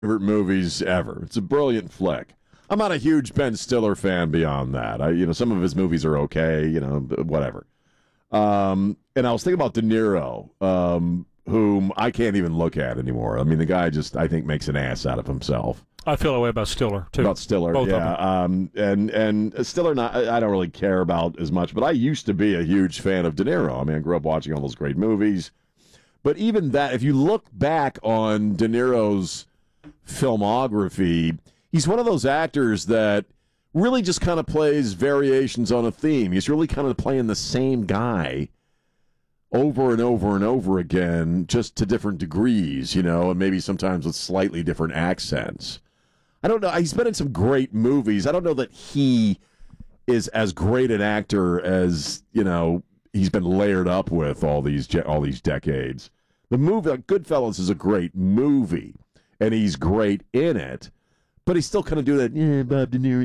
favorite movies ever. It's a brilliant flick. I'm not a huge Ben Stiller fan beyond that. Some of his movies are okay, whatever. And I was thinking about De Niro, whom I can't even look at anymore. I mean, the guy just, I think, makes an ass out of himself. I feel that way about Stiller, too. About Stiller, Both yeah. of them. And Stiller, I don't really care about as much, but I used to be a huge fan of De Niro. I mean, I grew up watching all those great movies. But even that, if you look back on De Niro's filmography, he's one of those actors that really just kind of plays variations on a theme. He's really kind of playing the same guy over and over and over again, just to different degrees, and maybe sometimes with slightly different accents. I don't know. He's been in some great movies. I don't know that he is as great an actor as, he's been layered up with all these decades. The movie, Goodfellas, is a great movie, and he's great in it, but he's still kind of doing that, Bob De Niro,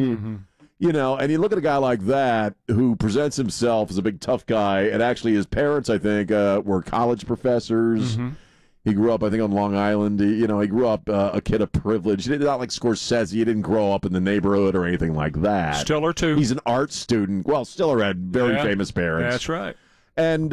and you look at a guy like that who presents himself as a big tough guy, and actually his parents, I think, were college professors. Mm-hmm. He grew up, I think, on Long Island. He grew up a kid of privilege. He did not like Scorsese. He didn't grow up in the neighborhood or anything like that. Stiller, too. He's an art student. Well, Stiller had very famous parents. That's right. And,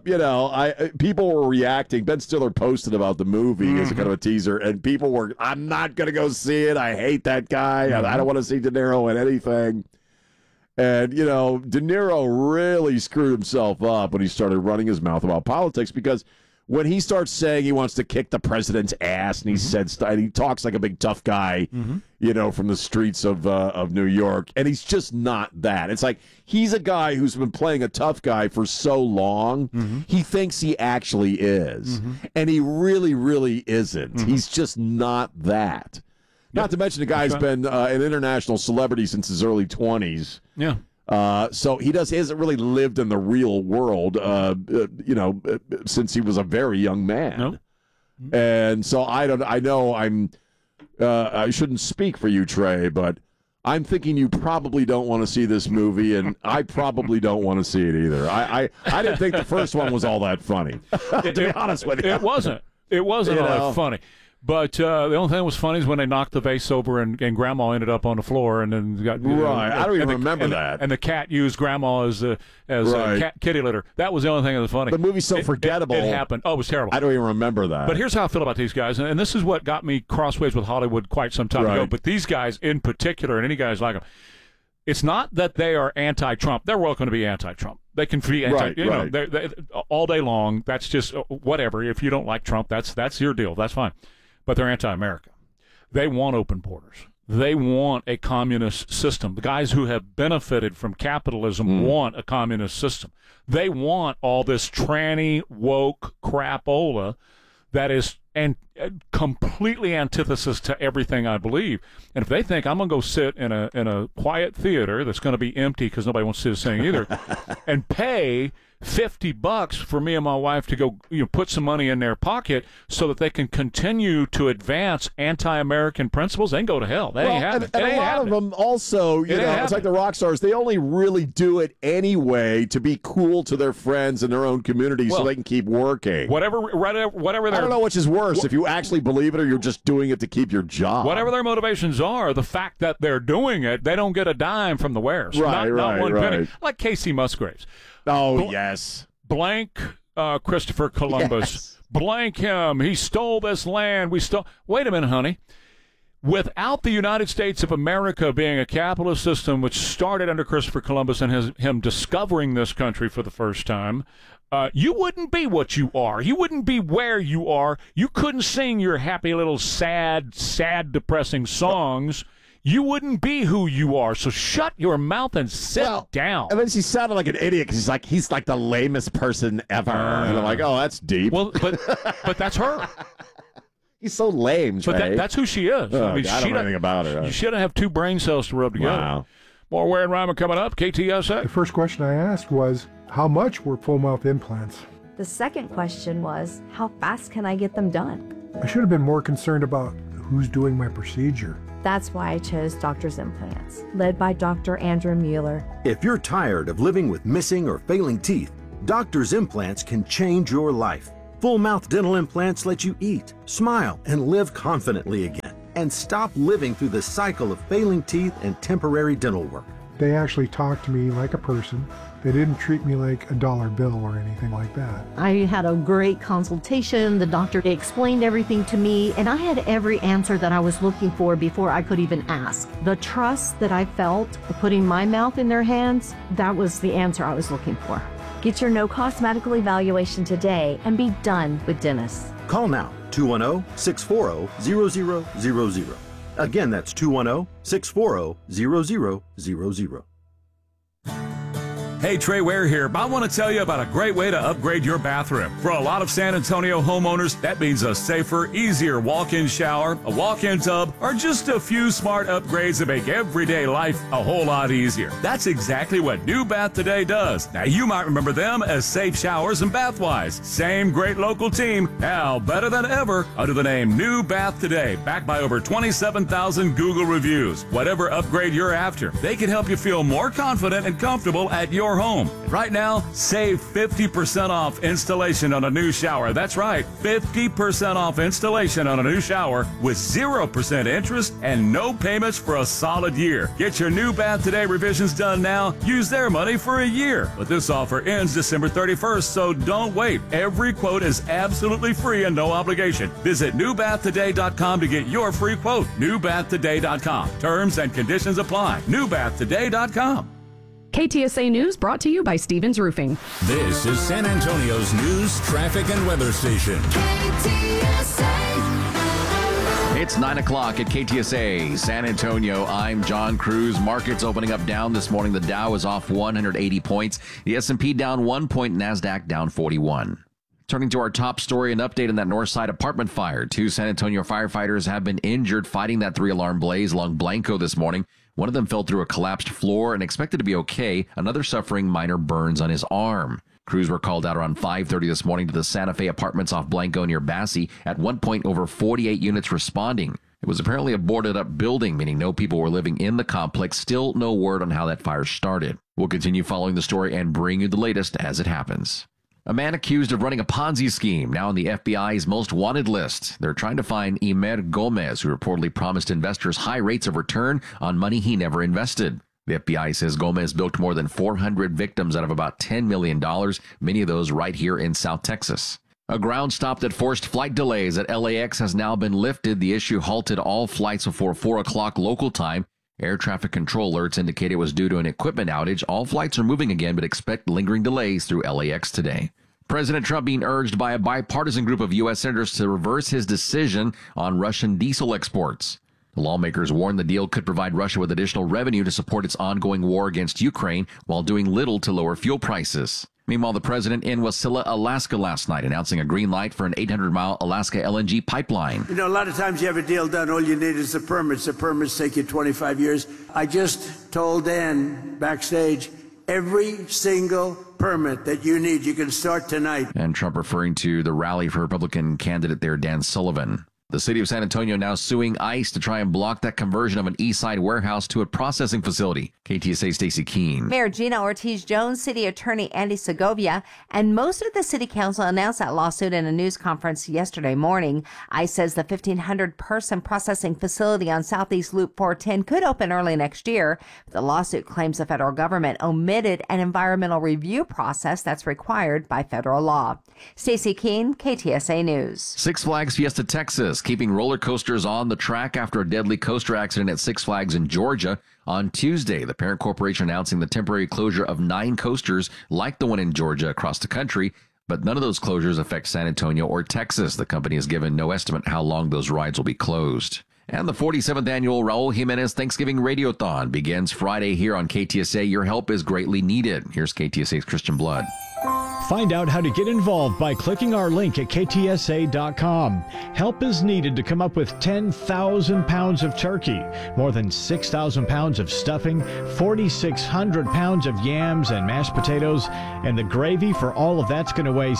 people were reacting. Ben Stiller posted about the movie as a kind of a teaser, and people were, I'm not going to go see it. I hate that guy. I don't want to see De Niro in anything. And, De Niro really screwed himself up when he started running his mouth about politics, because when he starts saying he wants to kick the president's ass, and he said and he talks like a big tough guy, from the streets of New York, and he's just not that. It's like he's a guy who's been playing a tough guy for so long, he thinks he actually is, and he really, really isn't. He's just not that. Not to mention the guy's been an international celebrity since his early 20s. Yeah. So he hasn't really lived in the real world, since he was a very young man. Nope. And so I shouldn't speak for you, Trey, but I'm thinking you probably don't want to see this movie, and I probably don't want to see it either. I didn't think the first one was all that funny, to be honest with you. It wasn't. It wasn't all that funny. But the only thing that was funny is when they knocked the vase over and Grandma ended up on the floor and then got right. I don't even remember that. And the cat used Grandma as kitty litter. That was the only thing that was funny. The movie's so forgettable. It happened. Oh, it was terrible. I don't even remember that. But here's how I feel about these guys, and this is what got me crossways with Hollywood quite some time ago. But these guys in particular, and any guys like them, it's not that they are anti-Trump. They're welcome to be anti-Trump. They can be they all day long. That's just whatever. If you don't like Trump, that's your deal. That's fine. But they're anti-America. They want open borders. They want a communist system. The guys who have benefited from capitalism want a communist system. They want all this tranny, woke crapola that is completely antithesis to everything I believe. And if they think I'm going to go sit in a quiet theater that's going to be empty because nobody wants to see us sing either, and pay $50 for me and my wife to go put some money in their pocket so that they can continue to advance anti-American principles, they can go to hell. That ain't happening. And a lot of them also, it's like the rock stars. They only really do it anyway to be cool to their friends and their own community so they can keep working. Whatever. I don't know which is worse, if you actually believe it or you're just doing it to keep your job. Whatever their motivations are, the fact that they're doing it, they don't get a dime from the wares. Not one penny. Like Casey Musgraves. Oh, yes. Blank Christopher Columbus. Yes. Blank him. He stole this land. Wait a minute, honey. Without the United States of America being a capitalist system, which started under Christopher Columbus and him discovering this country for the first time, you wouldn't be what you are. You wouldn't be where you are. You couldn't sing your happy little sad, depressing songs. You wouldn't be who you are, so shut your mouth and sit down. And then she sounded like an idiot because he's like the lamest person ever. And I'm like, oh, that's deep. Well, but that's her. He's so lame, Trey. But that's who she is. Oh, I don't know anything about her. You shouldn't have two brain cells to rub together. Wow. More Ware and Rhymer coming up. KTSA. The first question I asked was, how much were full mouth implants? The second question was, how fast can I get them done? I should have been more concerned about who's doing my procedure. That's why I chose Doctor's Implants, led by Dr. Andrew Mueller. If you're tired of living with missing or failing teeth, Doctor's Implants can change your life. Full mouth dental implants let you eat, smile, and live confidently again. And stop living through the cycle of failing teeth and temporary dental work. They actually talked to me like a person. They didn't treat me like a dollar bill or anything like that. I had a great consultation. The doctor explained everything to me, and I had every answer that I was looking for before I could even ask. The trust that I felt putting my mouth in their hands, that was the answer I was looking for. Get your no-cost medical evaluation today and be done with dentists. Call now, 210-640-0000. Again, that's 210-640-0000. Hey, Trey Ware here. I want to tell you about a great way to upgrade your bathroom. For a lot of San Antonio homeowners, that means a safer, easier walk-in shower, a walk-in tub, or just a few smart upgrades that make everyday life a whole lot easier. That's exactly what New Bath Today does. Now, you might remember them as Safe Showers and Bathwise. Same great local team, now better than ever, under the name New Bath Today, backed by over 27,000 Google reviews. Whatever upgrade you're after, they can help you feel more confident and comfortable at your home. Right now, save 50% off installation on a new shower. That's right, 50% off installation on a new shower with 0% interest and no payments for a solid year. Get your New Bath Today revisions done now. Use their money for a year. But this offer ends December 31st, so don't wait. Every quote is absolutely free and no obligation. Visit newbathtoday.com to get your free quote. newbathtoday.com. Terms and conditions apply. newbathtoday.com. KTSA News brought to you by Stevens Roofing. This is San Antonio's news, traffic, and weather station. KTSA. It's 9 o'clock at KTSA San Antonio. I'm John Cruz. Markets opening up down this morning. The Dow is off 180 points. The S&P down 1 point. NASDAQ down 41. Turning to our top story, an update on that Northside apartment fire. 2 San Antonio firefighters have been injured fighting that 3-alarm blaze along Blanco this morning. One of them fell through a collapsed floor and expected to be okay. Another suffering minor burns on his arm. Crews were called out around 5:30 this morning to the Santa Fe apartments off Blanco near Bassie. At one point, over 48 units responding. It was apparently a boarded-up building, meaning no people were living in the complex. Still no word on how that fire started. We'll continue following the story and bring you the latest as it happens. A man accused of running a Ponzi scheme now on the FBI's most wanted list. They're trying to find Imer Gomez, who reportedly promised investors high rates of return on money he never invested. The FBI says Gomez bilked more than 400 victims out of about $10 million, many of those right here in South Texas. A ground stop that forced flight delays at LAX has now been lifted. The issue halted all flights before 4 o'clock local time. Air traffic control alerts indicate it was due to an equipment outage. All flights are moving again, but expect lingering delays through LAX today. President Trump being urged by a bipartisan group of U.S. senators to reverse his decision on Russian diesel exports. The lawmakers warn the deal could provide Russia with additional revenue to support its ongoing war against Ukraine while doing little to lower fuel prices. Meanwhile, the president in Wasilla, Alaska last night announcing a green light for an 800-mile Alaska LNG pipeline. You know, a lot of times you have a deal done, all you need is the permits. The permits take you 25 years. I just told Dan backstage, every single permit that you need, you can start tonight. And Trump referring to the rally for Republican candidate there, Dan Sullivan. The city of San Antonio now suing ICE to try and block that conversion of an Eastside warehouse to a processing facility. KTSA's Stacey Keene. Mayor Gina Ortiz-Jones, City Attorney Andy Segovia, and most of the City Council announced that lawsuit in a news conference yesterday morning. ICE says the 1,500-person processing facility on Southeast Loop 410 could open early next year. The lawsuit claims the federal government omitted an environmental review process that's required by federal law. Stacey Keene, KTSA News. Six Flags Fiesta Texas keeping roller coasters on the track after a deadly coaster accident at Six Flags in Georgia. On Tuesday, the parent corporation announcing the temporary closure of 9 coasters like the one in Georgia across the country, but none of those closures affect San Antonio or Texas. The company has given no estimate how long those rides will be closed. And the 47th annual Raul Jimenez Thanksgiving Radiothon begins Friday here on KTSA. Your help is greatly needed. Here's KTSA's Christian Blood. Find out how to get involved by clicking our link at ktsa.com. Help is needed to come up with 10,000 pounds of turkey, more than 6,000 pounds of stuffing, 4,600 pounds of yams and mashed potatoes, and the gravy for all of that's going to weigh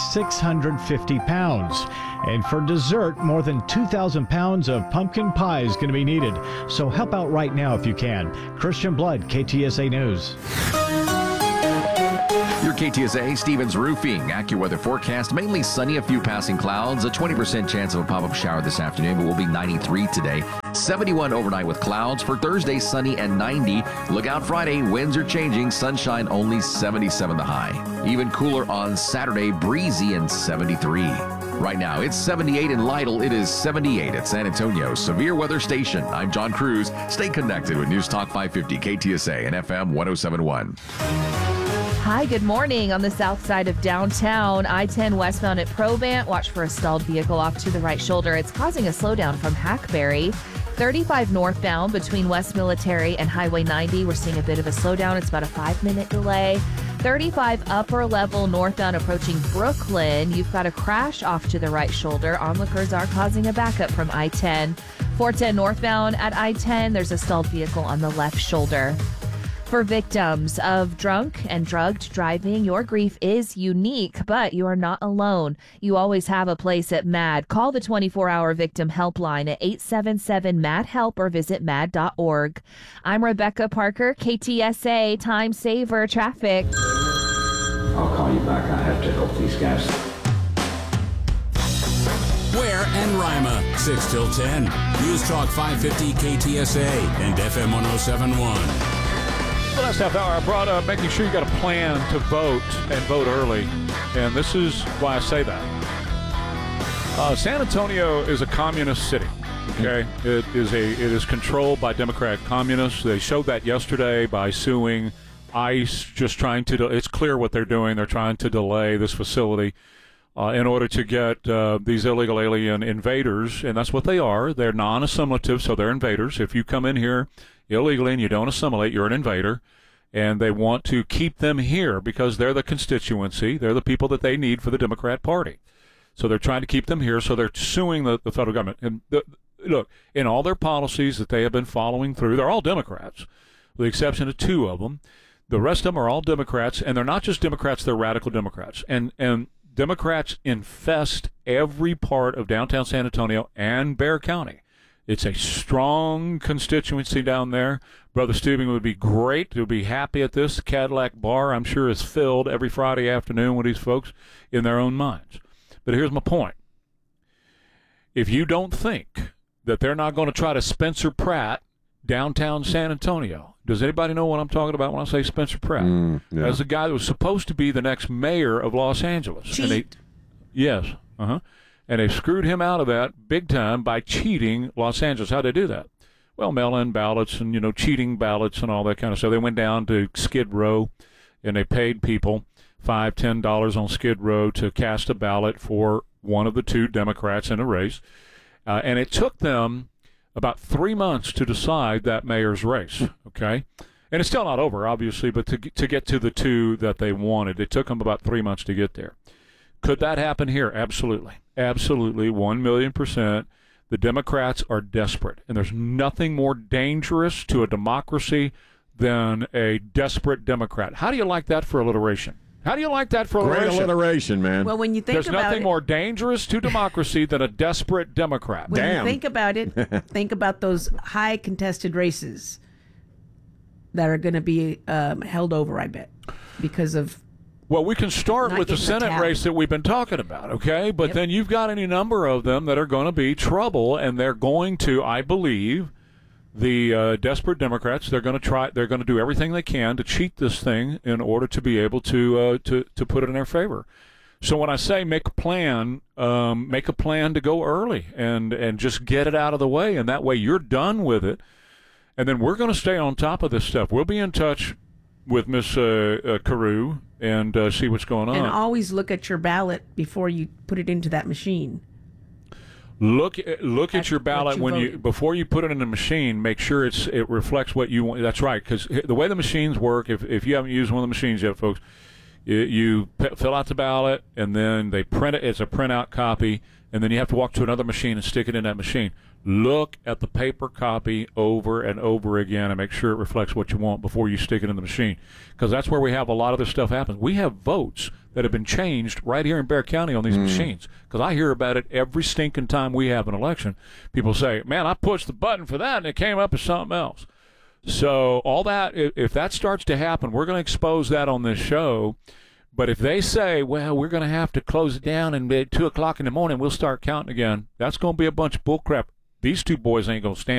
650 pounds. And for dessert, more than 2,000 pounds of pumpkin pie is going to be needed. So help out right now if you can. Christian Blood, KTSA News. Your KTSA, Stevens Roofing. AccuWeather forecast, mainly sunny, a few passing clouds, a 20% chance of a pop-up shower this afternoon, but will be 93 today. 71 overnight with clouds. For Thursday, sunny and 90. Look out Friday, winds are changing, sunshine only 77 the high. Even cooler on Saturday, breezy and 73. Right now, it's 78 in Lytle. It is 78 at San Antonio Severe Weather Station. I'm John Cruz. Stay connected with News Talk 550 KTSA and FM 107.1. Hi, good morning. On the south side of downtown, I-10 westbound at Probant. Watch for a stalled vehicle off to the right shoulder. It's causing a slowdown from Hackberry. 35 northbound between West Military and Highway 90. We're seeing a bit of a slowdown. It's about a 5-minute delay. 35 upper level northbound approaching Brooklyn. You've got a crash off to the right shoulder. Onlookers are causing a backup from I-10. 410 northbound at I-10. There's a stalled vehicle on the left shoulder. For victims of drunk and drugged driving, your grief is unique, but you are not alone. You always have a place at MAD. Call the 24-hour victim helpline at 877-MAD-HELP or visit mad.org. I'm Rebecca Parker, KTSA Time Saver Traffic. I'll call you back. I have to help these guys. Ware and Rima, 6 till 10. News Talk 550 KTSA and FM 107.1. The last half hour, I brought up making sure you got a plan to vote and vote early. And this is why I say that. San Antonio is a communist city. Okay, it is controlled by Democrat communists. They showed that yesterday by suing ICE, just trying to. It's clear what they're doing. They're trying to delay this facility in order to get these illegal alien invaders, and that's what they are. They're non-assimilative, so they're invaders. If you come in here illegally and you don't assimilate, you're an invader, and they want to keep them here because they're the constituency. They're the people that they need for the Democrat Party. So they're trying to keep them here, so they're suing the federal government. And look, in all their policies that they have been following through, they're all Democrats, with the exception of 2 of them. The rest of them are all Democrats, and they're not just Democrats, they're radical Democrats. And Democrats infest every part of downtown San Antonio and Bexar County. It's a strong constituency down there. Brother Stubing would be great to be happy at this. The Cadillac Bar, I'm sure, is filled every Friday afternoon with these folks in their own minds. But here's my point. If you don't think that they're not going to try to Spencer Pratt downtown San Antonio, does anybody know what I'm talking about when I say Spencer Pratt? Yeah. As the guy that was supposed to be the next mayor of Los Angeles. Cheat. Yes. And they screwed him out of that big time by cheating Los Angeles. How'd they do that? Well, mail-in ballots and, cheating ballots and all that kind of stuff. They went down to Skid Row, and they paid people $5, $10 on Skid Row to cast a ballot for one of the 2 Democrats in a race. And it took them about 3 months to decide that mayor's race, okay? And it's still not over, obviously, but to get to the 2 that they wanted, it took them about 3 months to get there. Could that happen here? Absolutely. Absolutely, 1,000,000%. The Democrats are desperate, and there's nothing more dangerous to a democracy than a desperate Democrat. How do you like that for alliteration? How do you like that for alliteration? Great alliteration, man. Well, when you think There's about nothing more dangerous to democracy than a desperate Democrat. When you think about it, think about those high contested races that are going to be held over, I bet, because of. Well, we can start with the Senate race that we've been talking about, okay? But then you've got any number of them that are going to be trouble, and they're going to, I believe, the desperate Democrats, they're going to do everything they can to cheat this thing in order to be able to put it in their favor. So when I say make a plan to go early and just get it out of the way, and that way you're done with it. And then we're going to stay on top of this stuff. We'll be in touch with Miss Carew and see what's going on. And always look at your ballot before you put it into that machine. Look at your ballot before you put it in the machine. Make sure it reflects what you want. That's right, because the way the machines work, if you haven't used one of the machines yet, folks, you fill out the ballot and then they print it. It's a printout copy, and then you have to walk to another machine and stick it in that machine. Look at the paper copy over and over again and make sure it reflects what you want before you stick it in the machine, because that's where we have a lot of this stuff happen. We have votes that have been changed right here in Bexar County on these machines, because I hear about it every stinking time we have an election. People say, man, I pushed the button for that and it came up as something else. So all that, if that starts to happen, we're going to expose that on this show, But if they say, well, we're going to have to close it down and at 2 o'clock in the morning we'll start counting again, that's going to be a bunch of bullcrap. These two boys ain't going to stand